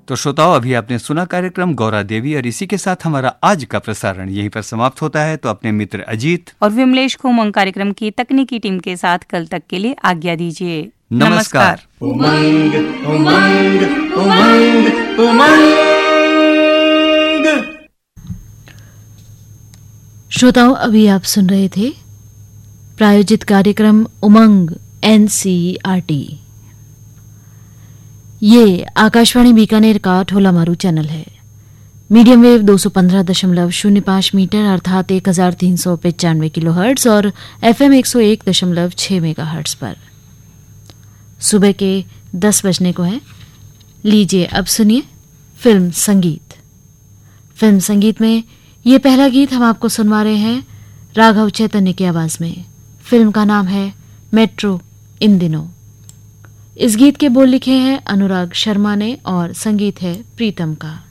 तो श्रोताओं, अभी आपने सुना कार्यक्रम गौरा देवी और इसी के साथ हमारा आज का प्रसारण यहीं पर समाप्त होता है। तो अपने मित्र अजीत और विमलेश को उमंग कार्यक्रम की तकनीकी टीम के साथ कल तक के लिए आज्ञा दीजिए। नमस्कार। उमंग उमंग उमंग उमंग। श्रोताओं, अभी आप सुन रहे थे प्रायोजित कार्यक्रम उमंग NCERT। ये आकाशवाणी बीकानेर का ढोलामारू चैनल है। मीडियम वेव 215.05 मीटर अर्थात 1395 किलोहर्ट्ज और FM 101.6 मेगाहर्ट्ज पर। सुबह के 10 बजने को है। लीजिए अब सुनिए फिल्म संगीत। फिल्म संगीत में ये पहला गीत हम आपको सुनवा रहे हैं राघव चैतन्य की आवाज में। फिल्म का नाम है मेट्रो इन दिनों। इस गीत के बोल लिखे हैं अनुराग शर्मा ने और संगीत है प्रीतम का।